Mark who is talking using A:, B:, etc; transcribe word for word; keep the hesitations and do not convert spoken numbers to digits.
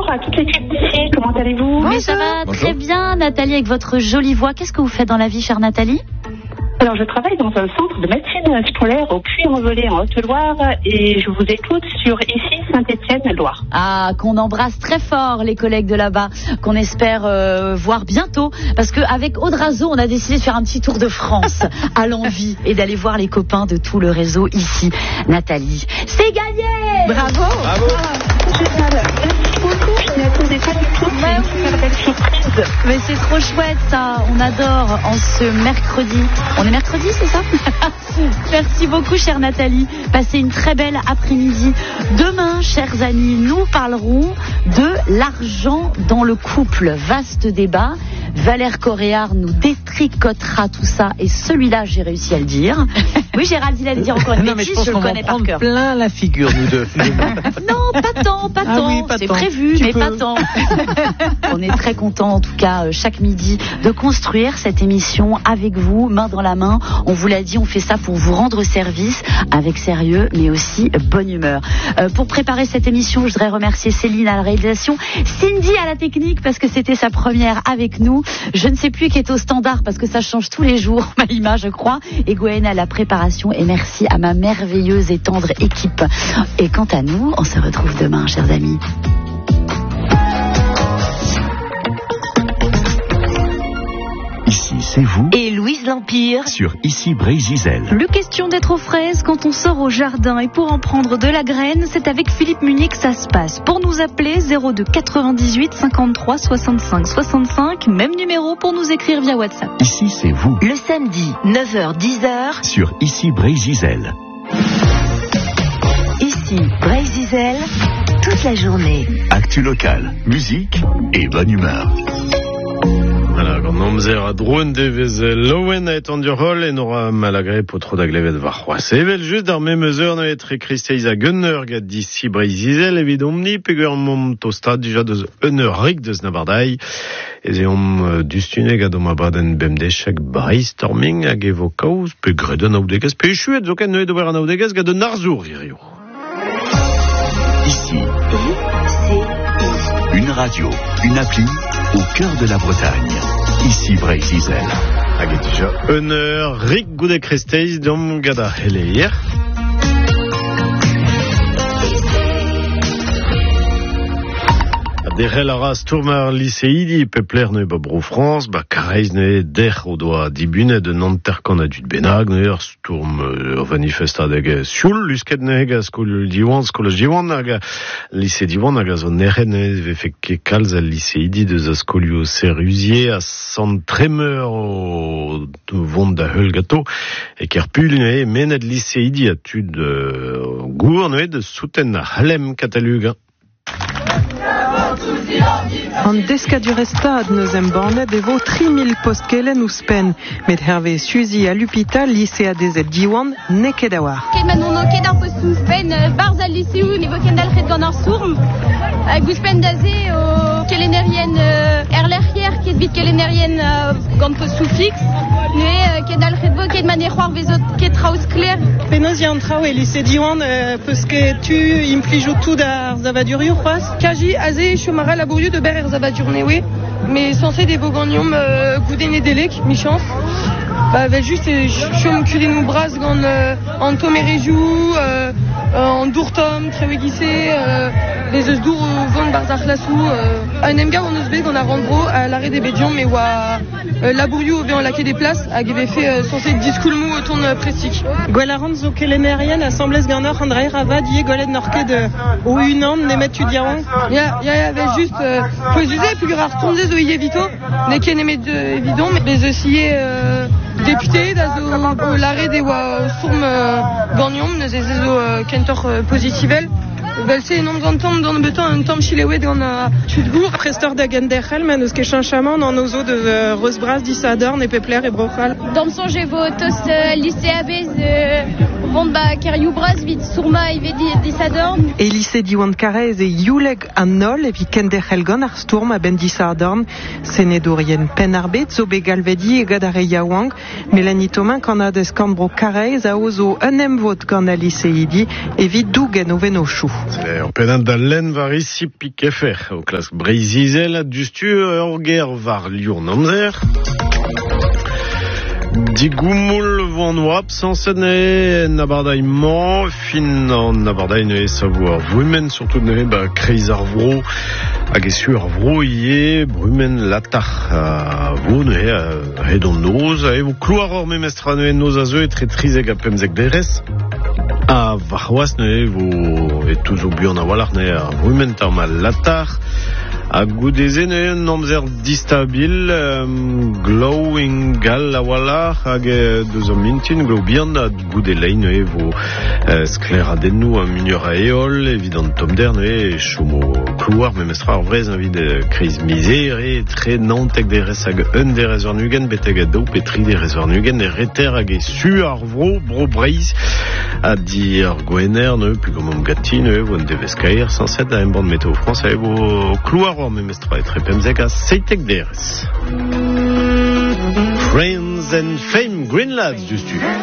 A: à toute l'équipe d'ici, comment allez-vous?
B: Mais ça va
C: Bonjour.
B: très bien, Nathalie, avec votre jolie voix. Qu'est-ce que vous faites dans la vie, chère Nathalie?
A: Alors, je travaille dans un centre de médecine scolaire au Puy-en-Velay en Haute-Loire et je vous écoute sur ici Saint-Étienne-Loire.
B: Ah, qu'on embrasse très fort les collègues de là-bas, qu'on espère euh, voir bientôt, parce qu'avec Audrazo, on a décidé de faire un petit tour de France à l'envie et d'aller voir les copains de tout le réseau ici. Nathalie, c'est gagné! Bravo!
C: Bravo.
A: Génial, merci beaucoup, je n'y attendais pas du tout, c'est une super belle surprise.
B: Mais c'est trop chouette ça, on adore en ce mercredi. On est mercredi, c'est ça? Merci beaucoup, chère Nathalie. Passez une très belle après-midi. Demain, chers amis, nous parlerons de l'argent dans le couple. Vaste débat. Valère Coréard nous détricotera tout ça et celui-là, j'ai réussi à le dire. Oui, Gérald, il a le dire encore une
D: Non, mais je
B: bêtise,
D: pense
B: je le
D: qu'on va
B: connais par
D: prendre
B: cœur.
D: plein la figure, nous deux.
B: Non, pas tant, pas
D: Ah
B: tant.
D: oui, pas
B: c'est
D: tant.
B: prévu,
D: Tu
B: mais
D: peux.
B: pas tant. On est très contents, en tout cas, euh, chaque midi, de construire cette émission avec vous, main dans la main. On vous l'a dit, on fait ça pour vous rendre service, avec sérieux, mais aussi bonne humeur. Euh, pour préparer cette émission, je voudrais remercier Céline à la réalisation, Cindy à la technique, parce que c'était sa première avec nous. Je ne sais plus qui est au standard, parce que ça change tous les jours, Maïma, je crois. Et Gwen à la préparation. Et merci à ma merveilleuse et tendre équipe. Et quant à nous, on se retrouve demain, chers amis.
E: Ici, c'est vous
F: Et Louise L'Empire.
E: sur Ici Bray-Gisèle.
G: Le question d'être aux fraises quand on sort au jardin et pour en prendre de la graine, c'est avec Philippe Munier que ça se passe. Pour nous appeler, zéro deux quatre-vingt-dix-huit cinquante-trois soixante-cinq soixante-cinq, même numéro pour nous écrire via WhatsApp.
E: Ici, c'est vous
F: Le samedi, neuf heures dix heures.
E: sur Ici Bray-Gisèle.
F: Ici, Bray-Gisèle, toute la journée.
E: Actu local, musique et bonne humeur.
H: Voilà, gant amzer a droen devez loen a et an durhol en aura malagre potro da glevet war c'hoaz. Evel just ar memezeur na etre kristeiz a gunner gant d'ici Bray-Gisèle evit omni pegur mom tostad dija deus gunner rik deus na bardai. Ez eom dustuneg a dom a baden bemdechak brainstorming hag evo kaoz pe gred an aoudegez pe chuet zo ken neuet ober an aoudegez gant un arzour virio.
E: Ici, une radio, une appli au cœur de la Bretagne. Ici Bray-Gisèle.
H: Hag e dija un eur rik goude kristeiz dom gada heleier. Derrel a ras tourmar lycéidi pepler ne ba bro France, ba kareiz ne der o doa dibunet de nanterkan a dud benag, ne ur stourm ur manifestad hag e sioul, lusket ne hag a skol diwan, skol diwan hag a lycée diwan hag a zo neren ne ve fe ket kalz a lycéidi deus a skolio seruzier a sant tremer o vont da heul gato, e ker pul ne menet lycéidi a tud uh, gour ne de souten a halem katalug.
I: An deskadur estad neus em bannet evo tri mil postkelen ouzpen, met herve suzi a l'hôpital lycée dezet diwan neket a war.
J: Ket man ono ket ar post ouzpen barz al lycéou nevo kendal ret gant ar sourm hag ouzpen daze o kelenerien er lerrier ket bit kelenerien gant post soufix ne kendal ret vo ket man e c'hoar vezot ket traouz kler.
I: Penaos ya an trao e lycée diwan peus ket tu implijo tout ar zavadurioù c'hoaz?
J: Kaji aze chomara labouriou de ber er zavadur newe, mais censé des boganium euh, goudene delek, mi chance. Bah, bah juste chom kudenou braz gant euh, an tom e rejou, euh, an dourtom, trewegise, euh, les eus dour vont barz ar klasou. Euh, un emga on eus bet gant ar randbro à l'arrêt des bédions, mais oa euh, labouriou obe an lake des places, hag eve fait euh, censé diskoulmou o ton euh, prestik.
I: Gwell a ran zo kelenerien a semblez gant ur an draer ava die gwelet nor ket euh, o unan nemet tu diaran.
J: Ya, ya, ya, bah, juste, euh, poez uze, pugur ar tonze zo ie vito, ne ken emet euh, évident, mais les eus ie euh, député da zo euh, l'arrêt des oa sourm euh, gagnon, ne zez zo euh, kentor euh, positivel. Belse en om gantam dans le beton un tam chilewet gant a tudgour.
I: Prestor da genderchel men eus ket chanchaman an ozo de euh, reusbraz disadorn e pepler e brochal.
J: Dans son j'ai vo tost euh, lycée abez euh, vont ba kerioù braz vit sourma ive di disadorn.
I: E lycée diwan karez e youleg an nol e vi kenderchel gant ar stourm a ben disadorn. Senedorien pen arbet zo be galvedi e gad ar e yaouang. Mélanie Thomin kan a des kambro karez a ozo un emvot gant a lycée idi e vit dougen o veno chou.
H: C'est en pédant d'Allen var ici piqué faire au classe Breizizel du stu orger var Lyon Namzer. Digumul von wap sans ne nabardaïment fin en nabardaï ne savoir brumen surtout ne ba crise arvro agesu arvro yé brumen latar vous ne redon nos et vous cloire or memestra ne nos azeux et très triseg apem zeg deres a varwas ne vous et tous au bion a walar ne brumen tamal latar a goudezen e namzer distabil um, glowing gal a wala hag deus am mintin glow bihan a goude lein e vo uh, skleradennou a munur a eol evident tom der e chomo klouar me mestra ar vrez invid uh, kriz mizer e tre nantek de res hag un de rezor nugen beteg a dao petri de rezor nugen e reter hag e su ar vro bro breiz a di ar gwener ne pu gomom gati ne vo un deveskaer sanset a emban Météo France a e vo klouar or me mestra e tre pemzek a seitek deres. Friends and Fame Greenlands, justu.